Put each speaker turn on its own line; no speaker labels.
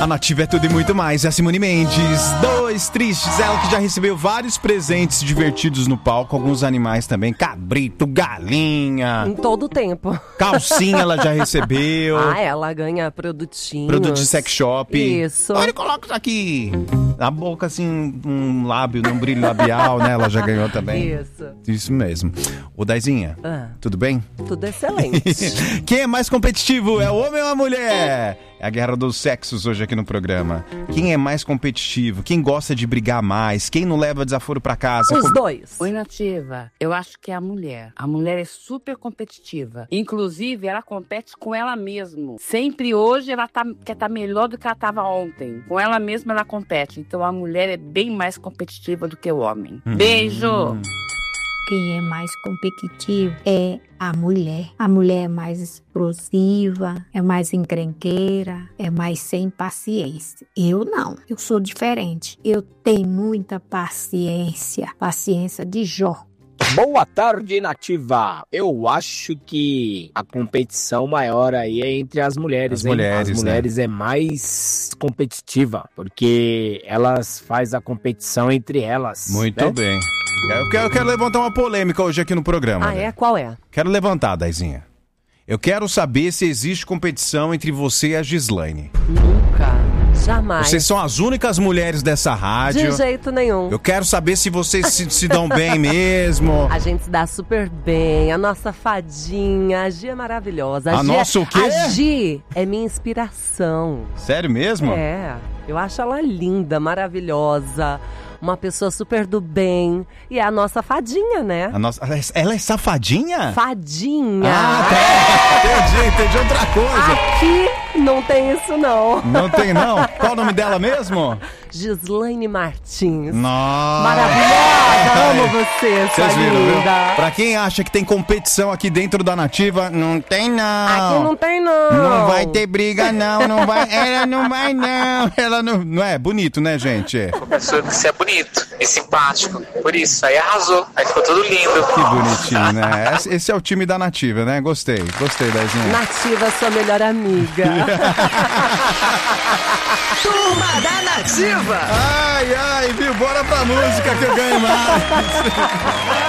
A Nativa é tudo e muito mais. É a Simone Mendes. Dois tristes. Ela que já recebeu vários presentes divertidos no palco. Alguns animais também. Cabrito, galinha.
Em todo o tempo.
Calcinha ela já recebeu.
Ela ganha produtinhos.
Produto de sex shop.
Isso.
Olha, coloca isso aqui. Na boca, assim, um lábio, um brilho labial, né? Ela já ganhou também. Isso mesmo. Ô, Daizinha, tudo bem?
Tudo excelente.
Quem é mais competitivo? É o homem ou a mulher? É a guerra dos sexos hoje aqui no programa. Quem é mais competitivo? Quem gosta de brigar mais? Quem não leva desaforo pra casa?
Os dois.
Oi, Nativa. Eu acho que é a mulher. A mulher é super competitiva. Inclusive, ela compete com ela mesma. Sempre hoje ela quer estar melhor do que ela estava ontem. Com ela mesma ela compete. Então a mulher é bem mais competitiva do que o homem. Beijo!
Quem é mais competitivo é a mulher. A mulher é mais explosiva, é mais encrenqueira, é mais sem paciência. Eu não, eu sou diferente. Eu tenho muita paciência, paciência de Jó.
Boa tarde, Nativa. Eu acho que a competição maior aí é entre as mulheres. As mulheres é mais competitiva, porque elas fazem a competição entre elas.
Muito bem. Eu quero levantar uma polêmica hoje aqui no programa.
Qual é?
Quero levantar, Daizinha. Eu quero saber se existe competição entre você e a Gislaine.
Nunca. Jamais.
Vocês são as únicas mulheres dessa rádio.
De jeito nenhum.
Eu quero saber se vocês se dão bem mesmo.
A gente se dá super bem. A nossa fadinha, a Gi é maravilhosa.
A nossa o quê?
A Gi é minha inspiração.
Sério mesmo?
É. Eu acho ela linda, maravilhosa. Uma pessoa super do bem. E é a nossa fadinha, né?
Ela é safadinha?
Fadinha.
Entendi outra coisa.
Aqui não tem isso, não.
Não tem, não? Qual o nome dela mesmo?
Gislaine Martins.
Nossa.
Maravilhosa, amo você, sua
Vocês viram,
linda.
viu? Pra quem acha que tem competição aqui dentro da Nativa, não tem, não.
Aqui não tem, não.
Não vai ter briga, não vai. Ela não vai, não. Ela não é bonito, né, gente?
Professor, você é bonito e simpático. Por isso, aí arrasou. Aí ficou tudo lindo.
Que bonitinho, né? Esse é o time da Nativa, né? Gostei, Daizinha.
Nativa, sua melhor amiga.
Turma da Nativa.
Ai, viu? Bora pra música que eu ganho mais.